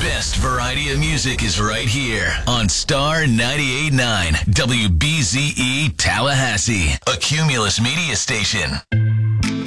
best variety of music is right here on Star 98.9 WBZE Tallahassee, a Cumulus media station.